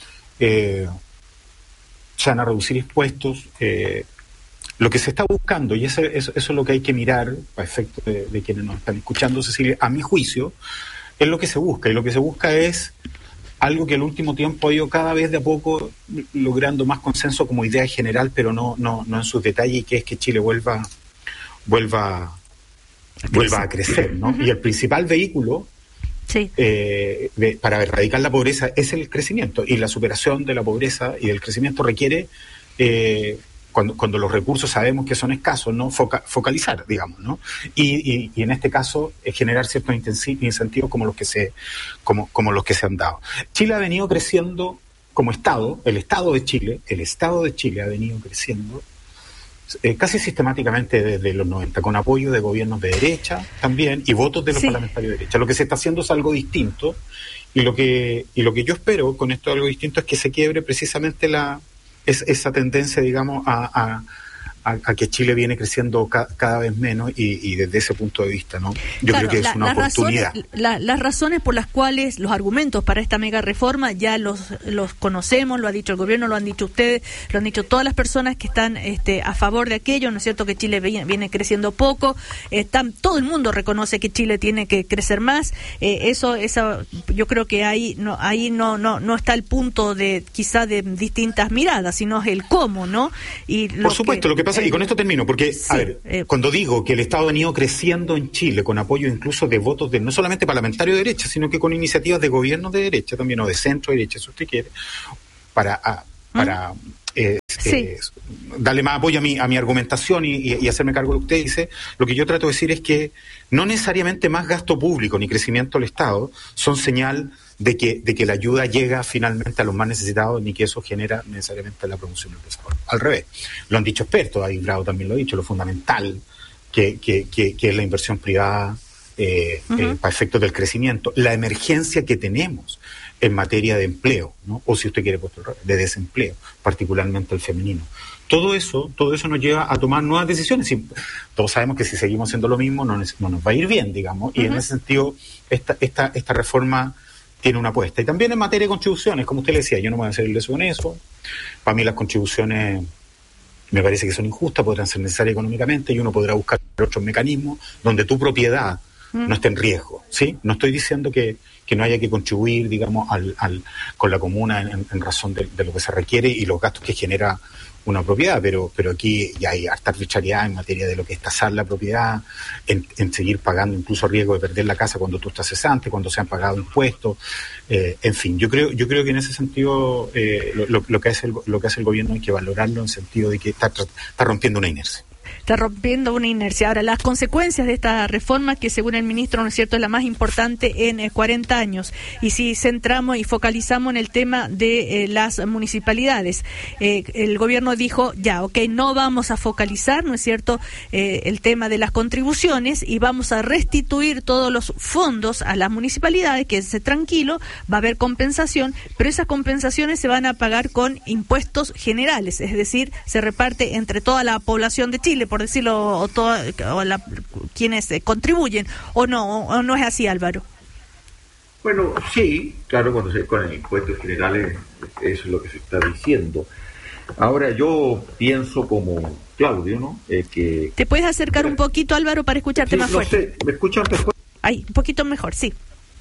Se van a reducir impuestos. Lo que se está buscando, y eso es lo que hay que mirar, para efecto de quienes nos están escuchando, Cecilia, a mi juicio, es lo que se busca. Y lo que se busca es algo que al último tiempo ha ido cada vez de a poco logrando más consenso como idea general, pero no en sus detalles, y que es que Chile vuelva a crecer, ¿no? Uh-huh. Y el principal vehículo para erradicar la pobreza es el crecimiento, y la superación de la pobreza y del crecimiento requiere, cuando los recursos sabemos que son escasos, ¿no?, focalizar, digamos, ¿no? Y en este caso generar ciertos incentivos como los que se han dado. Chile ha venido creciendo como Estado, el Estado de Chile ha venido creciendo casi sistemáticamente desde los 90, con apoyo de gobiernos de derecha también y votos de los parlamentarios de derecha. Lo que se está haciendo es algo distinto y lo que yo espero con esto algo distinto es que se quiebre precisamente esa tendencia, digamos, a que Chile viene creciendo cada vez menos y desde ese punto de vista, ¿no? Yo creo que es una oportunidad. Las razones por las cuales, los argumentos para esta mega reforma ya los conocemos, lo ha dicho el gobierno, lo han dicho ustedes, lo han dicho todas las personas que están a favor de aquello, ¿no es cierto? Que Chile viene creciendo poco, todo el mundo reconoce que Chile tiene que crecer más, yo creo que ahí no está el punto de quizá de distintas miradas, sino es el cómo, ¿no? Y por supuesto, lo que pasa, y con esto termino, porque, cuando digo que el Estado ha venido creciendo en Chile con apoyo incluso de votos de no solamente parlamentarios de derecha, sino que con iniciativas de gobiernos de derecha también, o de centro derecha, si usted quiere, para darle más apoyo a mi argumentación y hacerme cargo de lo que usted dice, lo que yo trato de decir es que no necesariamente más gasto público ni crecimiento del Estado son señal de que la ayuda llega finalmente a los más necesitados, ni que eso genera necesariamente la promoción del desarrollo. Al revés, lo han dicho expertos, David Bravo también lo ha dicho, lo fundamental que es la inversión privada para efectos del crecimiento, la emergencia que tenemos en materia de empleo, ¿no? O si usted quiere, de desempleo, particularmente el femenino. Todo eso nos lleva a tomar nuevas decisiones. Y todos sabemos que si seguimos haciendo lo mismo no nos va a ir bien, digamos, y en ese sentido esta reforma tiene una apuesta. Y también en materia de contribuciones, como usted le decía, yo no me voy a hacer el leso con eso. Para mí las contribuciones me parece que son injustas, podrán ser necesarias económicamente y uno podrá buscar otros mecanismos donde tu propiedad no esté en riesgo, ¿sí? No estoy diciendo que no haya que contribuir, digamos, con la comuna en razón de lo que se requiere y los gastos que genera una propiedad, pero aquí ya hay harta arbitrariedad en materia de lo que es tasar la propiedad, en seguir pagando incluso riesgo de perder la casa cuando tú estás cesante, cuando se han pagado impuestos, en fin, yo creo que en ese sentido lo que hace el gobierno hay que valorarlo en el sentido de que está rompiendo una inercia. Está rompiendo una inercia. Ahora, las consecuencias de esta reforma, que según el ministro, ¿no es cierto?, es la más importante en 40 años. Y si centramos y focalizamos en el tema de las municipalidades, el gobierno dijo, no vamos a focalizar, ¿no es cierto?, el tema de las contribuciones y vamos a restituir todos los fondos a las municipalidades, quédense tranquilo, va a haber compensación, pero esas compensaciones se van a pagar con impuestos generales, es decir, se reparte entre toda la población de Chile, por decirlo, quienes contribuyen, o no es así, Álvaro. Bueno, sí, claro, cuando se con impuestos generales, eso es lo que se está diciendo. Ahora yo pienso como Claudio, ¿no? Que ¿te puedes acercar un poquito, Álvaro, para escucharte más fuerte? ¿Me escuchan mejor? Ahí, un poquito mejor, sí.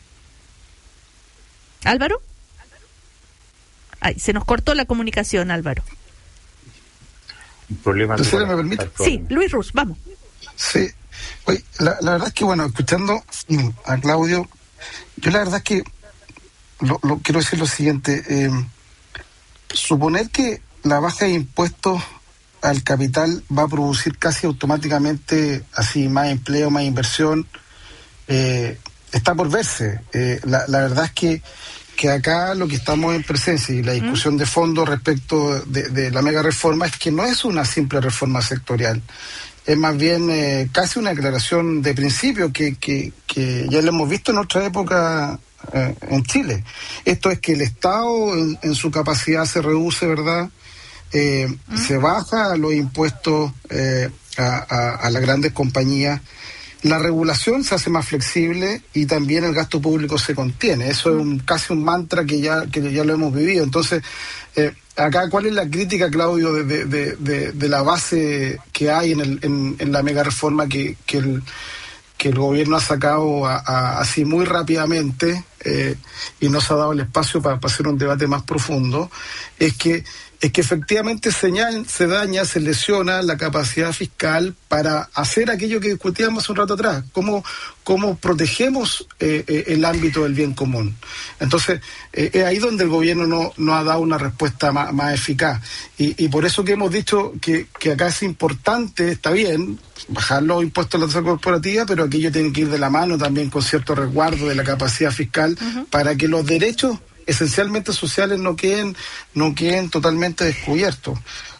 ¿Álvaro? Ay, se nos cortó la comunicación, Álvaro. Problema. ¿Me permite? Sí, Luis Ruz, vamos. Sí, oye, la verdad es que, bueno, escuchando a Claudio, yo la verdad es que quiero decir lo siguiente, suponer que la baja de impuestos al capital va a producir casi automáticamente así más empleo, más inversión, está por verse. La verdad es que acá lo que estamos en presencia y la discusión de fondo respecto de la mega reforma es que no es una simple reforma sectorial, es más bien casi una declaración de principio que ya lo hemos visto en otra época en Chile. Esto es que el Estado en su capacidad se reduce, ¿verdad? Se baja los impuestos a las grandes compañías. La regulación se hace más flexible y también el gasto público se contiene. Eso es casi un mantra que ya lo hemos vivido. Entonces, acá, ¿cuál es la crítica, Claudio, de la base que hay en la mega reforma que el gobierno ha sacado así muy rápidamente y no se ha dado el espacio para hacer un debate más profundo? Es que efectivamente se lesiona la capacidad fiscal para hacer aquello que discutíamos hace un rato atrás, cómo protegemos el ámbito del bien común. Entonces, es ahí donde el gobierno no ha dado una respuesta más eficaz. Y por eso que hemos dicho que acá es importante, está bien, bajar los impuestos a la tasa corporativa, pero aquello tiene que ir de la mano también con cierto resguardo de la capacidad fiscal para que los derechos esencialmente sociales no queden totalmente descubiertos.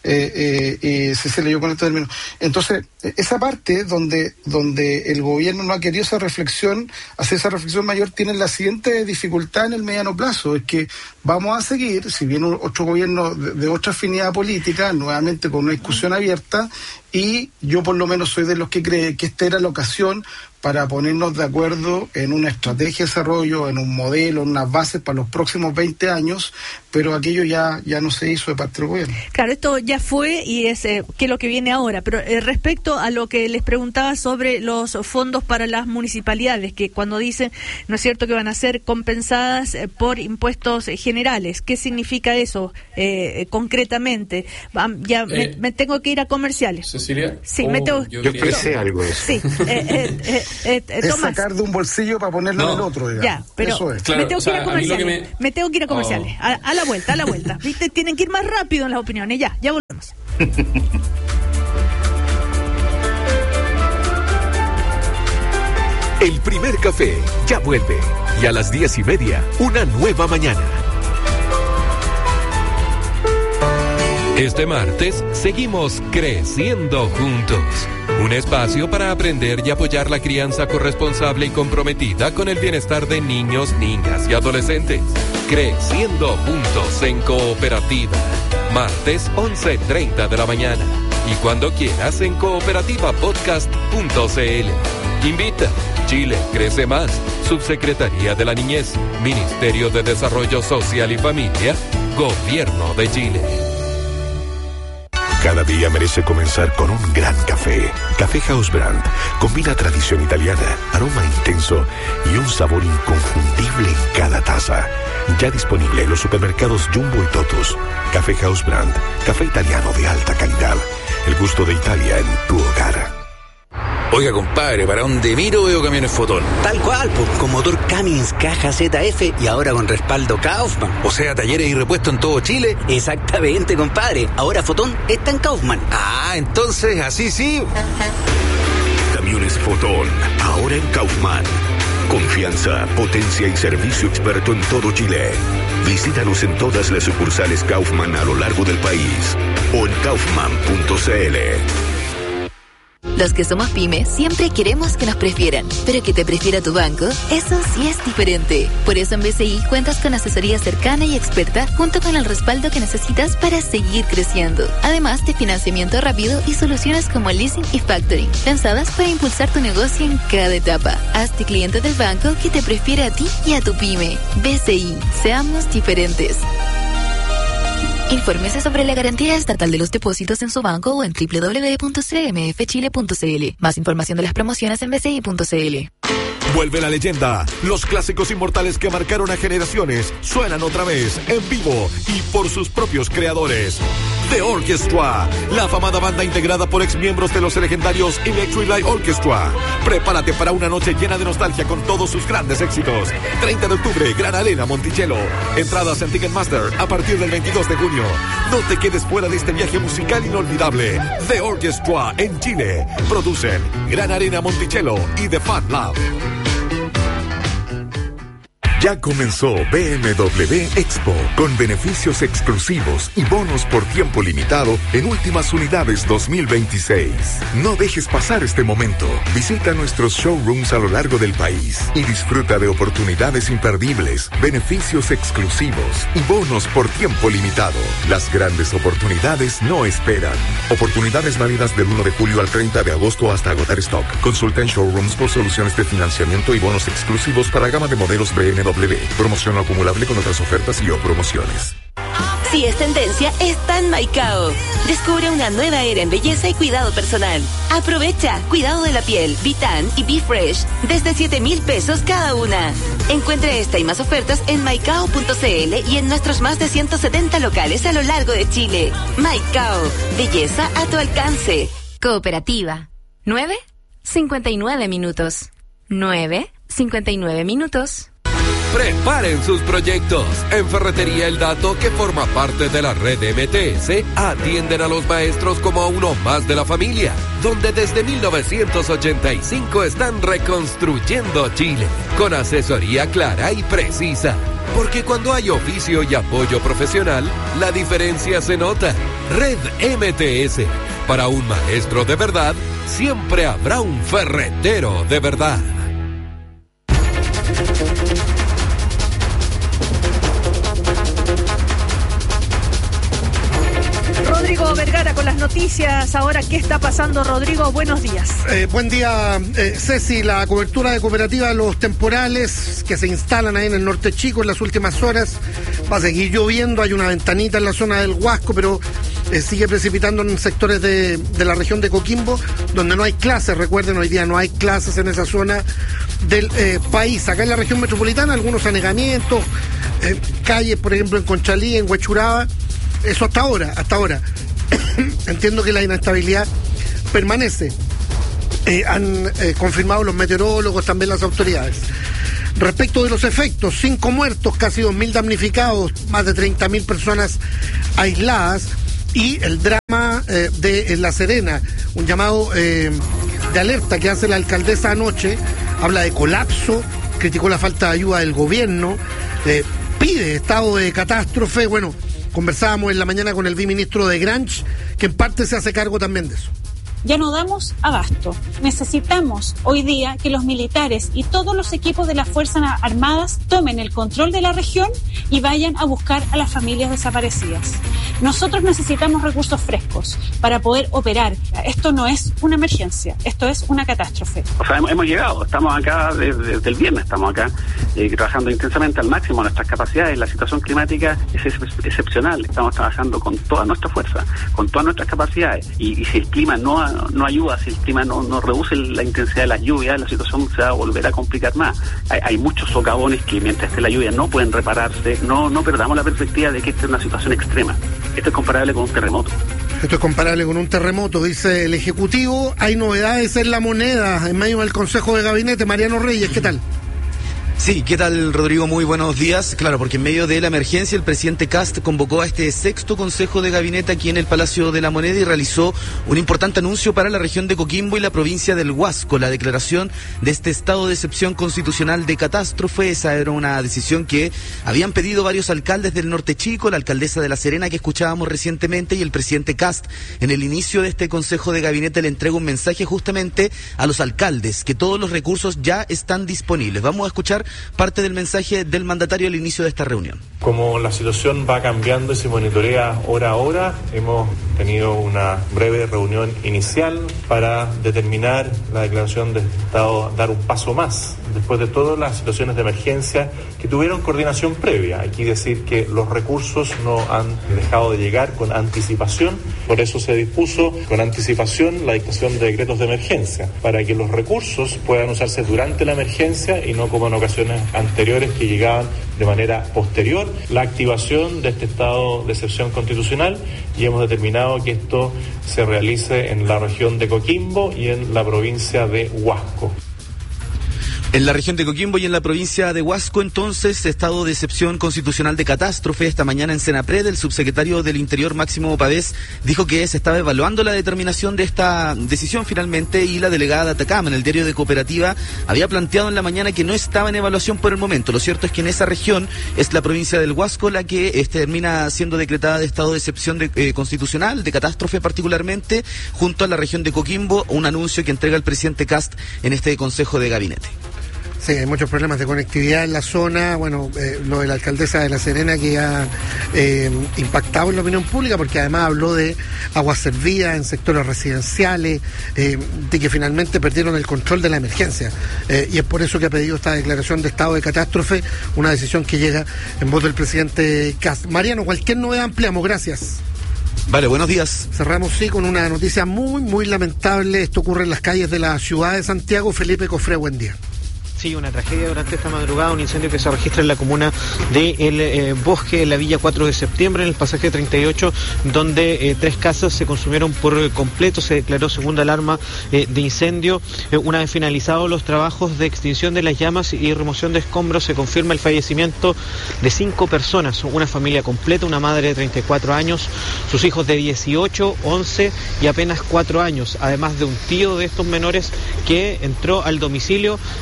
Cecilia, yo con este término. Entonces, esa parte donde el gobierno no ha querido hacer esa reflexión mayor, tiene la siguiente dificultad en el mediano plazo, es que vamos a seguir, si viene otro gobierno de otra afinidad política, nuevamente con una discusión abierta, y yo por lo menos soy de los que cree que esta era la ocasión para ponernos de acuerdo en una estrategia de desarrollo, en un modelo, en unas bases para los próximos 20 años, pero aquello ya no se hizo de parte del gobierno. Claro, esto ya fue y es que es lo que viene ahora, pero respecto a lo que les preguntaba sobre los fondos para las municipalidades, que cuando dicen, ¿no es cierto?, que van a ser compensadas por impuestos generales, ¿qué significa eso concretamente? Me tengo que ir a comerciales. ¿Cecilia? Sí, me tengo... Yo expresé algo de eso. Sí, es sacar de un bolsillo para ponerlo en el otro, digamos. Ya, pero eso es. Claro, me tengo que ir a comerciales. Me tengo que ir a comerciales. A la vuelta. ¿Viste? Tienen que ir más rápido en las opiniones. Ya volvemos. El primer café ya vuelve. Y a las 10:30, una nueva mañana. Este martes seguimos creciendo juntos. Un espacio para aprender y apoyar la crianza corresponsable y comprometida con el bienestar de niños, niñas y adolescentes. Creciendo juntos en cooperativa. Martes 11:30 de la mañana. Y cuando quieras en cooperativapodcast.cl. Invita. Chile crece más. Subsecretaría de la Niñez. Ministerio de Desarrollo Social y Familia. Gobierno de Chile. Cada día merece comenzar con un gran café. Café House Brand combina tradición italiana, aroma intenso y un sabor inconfundible en cada taza. Ya disponible en los supermercados Jumbo y Totus. Café House Brand, café italiano de alta calidad. El gusto de Italia en tu hogar. Oiga, compadre, ¿para dónde miro veo camiones Fotón? Tal cual, pues, con motor Cummins caja ZF y ahora con respaldo Kaufman. O sea, talleres y repuestos en todo Chile. Exactamente, compadre. Ahora Fotón está en Kaufman. Ah, entonces, así sí. Camiones Fotón, ahora en Kaufman. Confianza, potencia y servicio experto en todo Chile. Visítanos en todas las sucursales Kaufman a lo largo del país o en kaufman.cl. Los que somos pyme siempre queremos que nos prefieran, pero que te prefiera tu banco, eso sí es diferente. Por eso en BCI cuentas con asesoría cercana y experta junto con el respaldo que necesitas para seguir creciendo. Además de financiamiento rápido y soluciones como leasing y factoring, pensadas para impulsar tu negocio en cada etapa. Hazte cliente del banco que te prefiere a ti y a tu pyme. BCI, seamos diferentes. Infórmese sobre la garantía estatal de los depósitos en su banco o en www.cmfchile.cl. Más información de las promociones en bci.cl. Vuelve la leyenda. Los clásicos inmortales que marcaron a generaciones suenan otra vez en vivo y por sus propios creadores. The Orchestra, la afamada banda integrada por exmiembros de los legendarios Electric Light Orchestra. Prepárate para una noche llena de nostalgia con todos sus grandes éxitos. 30 de octubre, Gran Arena Monticello. Entradas en Ticketmaster a partir del 22 de junio. No te quedes fuera de este viaje musical inolvidable. The Orchestra en Chile. Producen Gran Arena Monticello y The Fat Lab. Ya comenzó BMW Expo, con beneficios exclusivos y bonos por tiempo limitado en últimas unidades 2026. No dejes pasar este momento. Visita nuestros showrooms a lo largo del país y disfruta de oportunidades imperdibles, beneficios exclusivos y bonos por tiempo limitado. Las grandes oportunidades no esperan. Oportunidades válidas del 1 de julio al 30 de agosto hasta agotar stock. Consulta en showrooms por soluciones de financiamiento y bonos exclusivos para gama de modelos BMW. Promoción no acumulable con otras ofertas y o promociones. Si es tendencia, está en Maicao. Descubre una nueva era en belleza y cuidado personal. Aprovecha cuidado de la piel, Vitan y Be Fresh desde 7,000 pesos cada una. Encuentre esta y más ofertas en maicao.cl y en nuestros más de 170 locales a lo largo de Chile. Maicao, belleza a tu alcance. Cooperativa. 9:59 minutos. 9:59 minutos. Preparen sus proyectos. En Ferretería El Dato, que forma parte de la red MTS, atienden a los maestros como a uno más de la familia, donde desde 1985 están reconstruyendo Chile, con asesoría clara y precisa. Porque cuando hay oficio y apoyo profesional, la diferencia se nota. Red MTS. Para un maestro de verdad, siempre habrá un ferretero de verdad. Rodrigo Vergara con las noticias. Ahora, ¿qué está pasando, Rodrigo? Buenos días. Buen día, Ceci. La cobertura de cooperativa, los temporales que se instalan ahí en el Norte Chico en las últimas horas. Va a seguir lloviendo, hay una ventanita en la zona del Huasco, pero sigue precipitando en sectores de la región de Coquimbo, donde no hay clases. Recuerden, hoy día no hay clases en esa zona del país. Acá en la región metropolitana, algunos anegamientos, calles, por ejemplo, en Conchalí, en Huechuraba. Eso hasta ahora. Entiendo que la inestabilidad permanece. Han confirmado los meteorólogos, también las autoridades. Respecto de los efectos, 5 muertos, casi 2.000 damnificados, más de 30.000 personas aisladas, y el drama de La Serena, un llamado de alerta que hace la alcaldesa anoche, habla de colapso, criticó la falta de ayuda del gobierno, pide estado de catástrofe. Bueno, conversábamos en la mañana con el viceministro de Granch, que en parte se hace cargo también de eso. Ya no damos abasto. Necesitamos hoy día que los militares y todos los equipos de las Fuerzas Armadas tomen el control de la región y vayan a buscar a las familias desaparecidas. Nosotros necesitamos recursos frescos para poder operar. Esto no es una emergencia, esto es una catástrofe. O sea, hemos llegado, estamos acá desde el viernes, estamos acá trabajando intensamente al máximo nuestras capacidades. La situación climática es excepcional, estamos trabajando con toda nuestra fuerza, con todas nuestras capacidades, y si el clima no ayuda, si el clima no reduce la intensidad de las lluvias, la situación se va a volver a complicar más. Hay muchos socavones que mientras esté la lluvia no pueden repararse. No perdamos la perspectiva de que esta es una situación extrema. Esto es comparable con un terremoto. Esto es comparable con un terremoto, dice el Ejecutivo. Hay novedades en La Moneda, en medio del Consejo de Gabinete. Mariano Reyes, ¿qué tal? Sí, ¿qué tal, Rodrigo? Muy buenos días. Claro, porque en medio de la emergencia el presidente Kast convocó a este 6º Consejo de Gabinete aquí en el Palacio de la Moneda y realizó un importante anuncio para la región de Coquimbo y la provincia del Huasco, la declaración de este estado de excepción constitucional de catástrofe. Esa era una decisión que habían pedido varios alcaldes del Norte Chico, la alcaldesa de La Serena que escuchábamos recientemente, y el presidente Kast en el inicio de este Consejo de Gabinete le entrega un mensaje justamente a los alcaldes, que todos los recursos ya están disponibles. Vamos a escuchar parte del mensaje del mandatario al inicio de esta reunión. Como la situación va cambiando y se monitorea hora a hora, hemos tenido una breve reunión inicial para determinar la declaración de estado, dar un paso más después de todas las situaciones de emergencia que tuvieron coordinación previa. Hay que decir que los recursos no han dejado de llegar con anticipación, por eso se dispuso con anticipación la dictación de decretos de emergencia, para que los recursos puedan usarse durante la emergencia y no como en ocasiones anteriores que llegaban de manera posterior la activación de este estado de excepción constitucional, y hemos determinado que esto se realice en la región de Coquimbo y en la provincia de Huasco. En la región de Coquimbo y en la provincia de Huasco, entonces, estado de excepción constitucional de catástrofe. Esta mañana en Senapred, el subsecretario del Interior, Máximo Pavés, dijo que se estaba evaluando la determinación de esta decisión finalmente, y la delegada de Atacama en el diario de Cooperativa había planteado en la mañana que no estaba en evaluación por el momento. Lo cierto es que en esa región es la provincia del Huasco la que termina siendo decretada de estado de excepción constitucional, de catástrofe particularmente, junto a la región de Coquimbo, un anuncio que entrega el presidente Kast en este Consejo de Gabinete. Sí, hay muchos problemas de conectividad en la zona. Bueno, lo de la alcaldesa de La Serena, que ha impactado en la opinión pública, porque además habló de aguas servidas en sectores residenciales, de que finalmente perdieron el control de la emergencia. Y es por eso que ha pedido esta declaración de estado de catástrofe, una decisión que llega en voz del presidente Kast. Mariano, cualquier novedad ampliamos. Gracias. Vale, buenos días. Cerramos, sí, con una noticia muy, muy lamentable. Esto ocurre en las calles de la ciudad de Santiago. Felipe Cofré, buen día. Sí, una tragedia durante esta madrugada, un incendio que se registra en la comuna de El Bosque, en la Villa 4 de Septiembre, en el pasaje 38, donde 3 casas se consumieron por completo. Se declaró segunda alarma de incendio. Una vez finalizados los trabajos de extinción de las llamas y remoción de escombros, se confirma el fallecimiento de 5 personas, una familia completa, una madre de 34 años, sus hijos de 18, 11 y apenas 4 años, además de un tío de estos menores que entró al domicilio para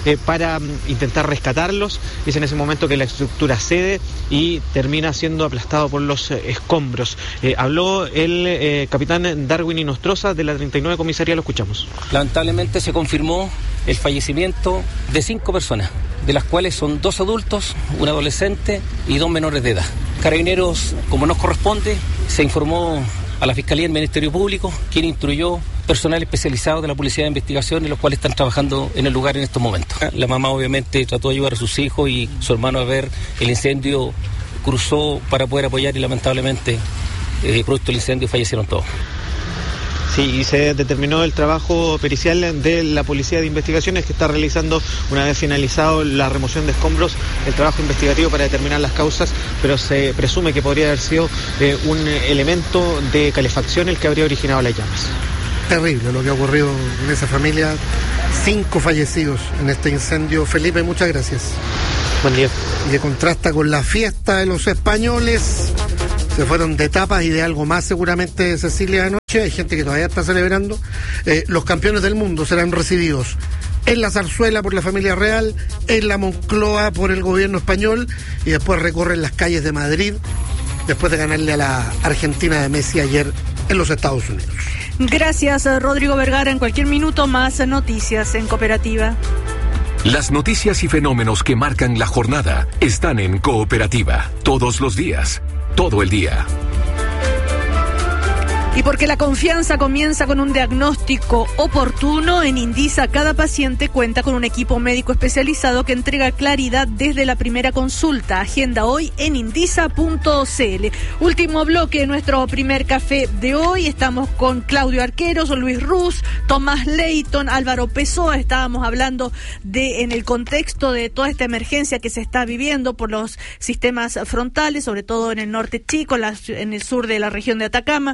para intentar rescatarlos. Es en ese momento que la estructura cede y termina siendo aplastado por los escombros. Habló el capitán Darwin Inostroza de la 39 Comisaría, lo escuchamos. Lamentablemente se confirmó el fallecimiento de 5 personas, de las cuales son 2 adultos, un adolescente y 2 menores de edad. Carabineros, como nos corresponde, se informó a la Fiscalía del Ministerio Público, quien instruyó personal especializado de la Policía de Investigación, los cuales están trabajando en el lugar en estos momentos. La mamá obviamente trató de ayudar a sus hijos y su hermano a ver el incendio, cruzó para poder apoyar y lamentablemente, producto del incendio, fallecieron todos. Sí, y se determinó el trabajo pericial de la Policía de Investigaciones, que está realizando, una vez finalizado la remoción de escombros, el trabajo investigativo para determinar las causas, pero se presume que podría haber sido un elemento de calefacción el que habría originado las llamas. Terrible lo que ha ocurrido en esa familia. 5 fallecidos en este incendio. Felipe, muchas gracias. Buen día. Y que contrasta con la fiesta de los españoles. Se fueron de tapas y de algo más seguramente, Cecilia, anoche. Hay gente que todavía está celebrando. Los campeones del mundo serán recibidos en la Zarzuela por la familia real, en la Moncloa por el gobierno español, y después recorren las calles de Madrid después de ganarle a la Argentina de Messi ayer en los Estados Unidos. Gracias, Rodrigo Vergara. En cualquier minuto más noticias en Cooperativa. Las noticias y fenómenos que marcan la jornada están en Cooperativa, todos los días, todo el día. Y porque la confianza comienza con un diagnóstico oportuno, en Indisa cada paciente cuenta con un equipo médico especializado que entrega claridad desde la primera consulta. Agenda hoy en indisa.cl. Último bloque de nuestro primer café de hoy. Estamos con Claudio Arqueros, Luis Ruz, Tomás Leighton, Álvaro Pessoa. Estábamos hablando en el contexto de toda esta emergencia que se está viviendo por los sistemas frontales, sobre todo en el norte chico, en el sur de la región de Atacama.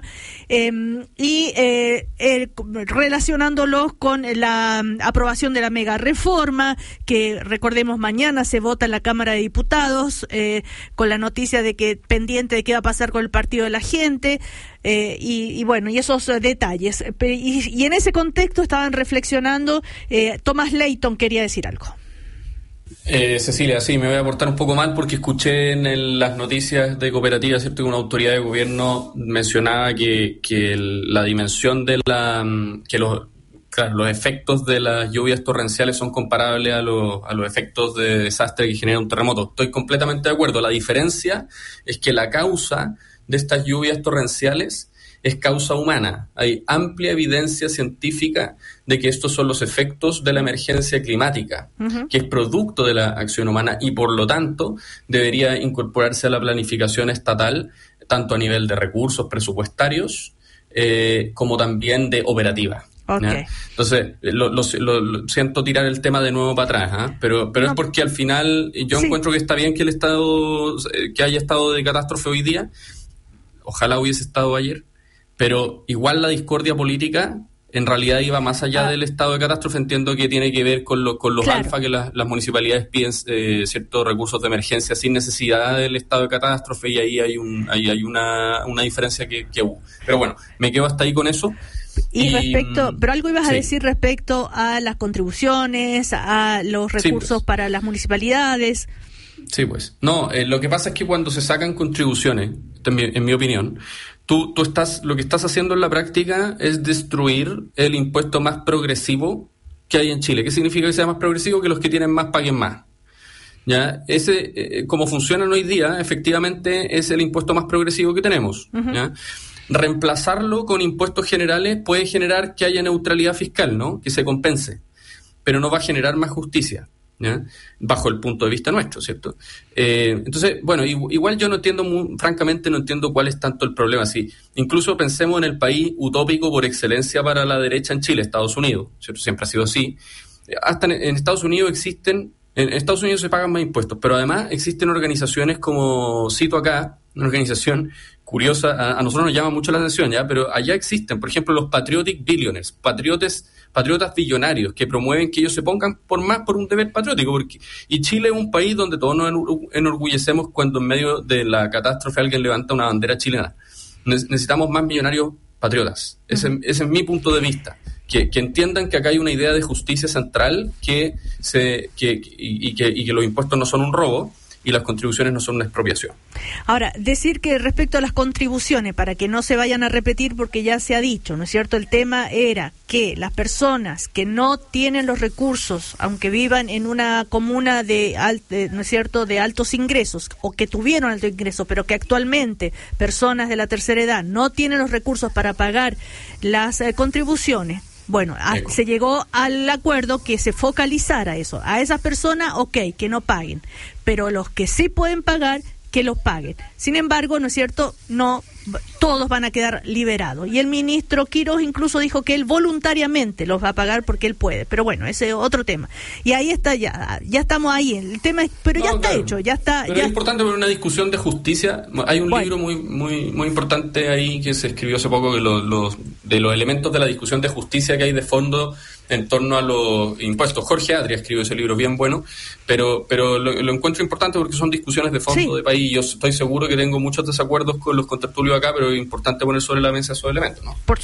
Relacionándolos con la aprobación de la mega reforma, que recordemos mañana se vota en la Cámara de Diputados, con la noticia de que pendiente de qué va a pasar con el Partido de la Gente, y esos detalles. Y en ese contexto estaban reflexionando. Tomás Leighton quería decir algo. Cecilia, sí, me voy a portar un poco mal porque escuché en las noticias de Cooperativa, ¿cierto?, que una autoridad de gobierno mencionaba que la dimensión de los efectos de las lluvias torrenciales son comparables a los efectos de desastre que genera un terremoto. Estoy completamente de acuerdo. La diferencia es que la causa de estas lluvias torrenciales es causa humana. Hay amplia evidencia científica de que estos son los efectos de la emergencia climática, que es producto de la acción humana y por lo tanto debería incorporarse a la planificación estatal, tanto a nivel de recursos presupuestarios como también de operativa. Okay. Entonces, lo siento tirar el tema de nuevo para atrás, pero no, es porque al final yo encuentro que está bien que el Estado, que haya estado de catástrofe hoy día. Ojalá hubiese estado ayer. Pero igual la discordia política en realidad iba más allá del estado de catástrofe. Entiendo que tiene que ver con los alfa que las municipalidades piden ciertos recursos de emergencia sin necesidad del estado de catástrofe, y ahí hay una diferencia que hubo. Pero bueno, me quedo hasta ahí con eso. Pero algo ibas a decir respecto a las contribuciones, a los recursos para las municipalidades. Sí, pues. No, lo que pasa es que cuando se sacan contribuciones, también, en mi opinión, Tú lo que estás haciendo en la práctica es destruir el impuesto más progresivo que hay en Chile. ¿Qué significa que sea más progresivo? Que los que tienen más paguen más. ¿Ya? Como funcionan hoy día, efectivamente es el impuesto más progresivo que tenemos. ¿Ya? Reemplazarlo con impuestos generales puede generar que haya neutralidad fiscal, ¿no? Que se compense, pero no va a generar más justicia, ¿ya? Bajo el punto de vista nuestro, ¿cierto? Entonces, bueno, igual yo no entiendo, francamente no entiendo cuál es tanto el problema. Sí, incluso pensemos en el país utópico por excelencia para la derecha en Chile, Estados Unidos, ¿cierto? Siempre ha sido así. Hasta en Estados Unidos en Estados Unidos se pagan más impuestos, pero además existen organizaciones como, cito acá, una organización curiosa, a nosotros nos llama mucho la atención, ¿ya? Pero allá existen, por ejemplo, los Patriotic Billionaires, patriotas billonarios, que promueven que ellos se pongan por un deber patriótico, y Chile es un país donde todos nos enorgullecemos cuando en medio de la catástrofe alguien levanta una bandera chilena. Necesitamos más millonarios patriotas. Ese es mi punto de vista. que entiendan que acá hay una idea de justicia central que los impuestos no son un robo y las contribuciones no son una expropiación. Ahora, decir que respecto a las contribuciones, para que no se vayan a repetir porque ya se ha dicho, ¿no es cierto? El tema era que las personas que no tienen los recursos, aunque vivan en una comuna ¿no es cierto?, de altos ingresos, o que tuvieron altos ingresos, pero que actualmente personas de la tercera edad no tienen los recursos para pagar las contribuciones. Bueno, se llegó al acuerdo que se focalizara eso. A esas personas, que no paguen. Pero los que sí pueden pagar, que los paguen. Sin embargo, ¿no es cierto?, no todos van a quedar liberados. Y el ministro Quiroz incluso dijo que él voluntariamente los va a pagar porque él puede. Pero bueno, ese es otro tema. Y ahí está, ya estamos ahí. El tema es, pero ya está hecho, ya está. Pero es importante ver una discusión de justicia. Hay un libro muy importante ahí que se escribió hace poco, de los elementos de la discusión de justicia que hay de fondo en torno a los impuestos. Jorge Adria escribió ese libro bien bueno, pero lo encuentro importante porque son discusiones de fondo de país. Yo estoy seguro que tengo muchos desacuerdos con los contertulios acá, pero es importante poner sobre la mesa esos elementos, ¿no?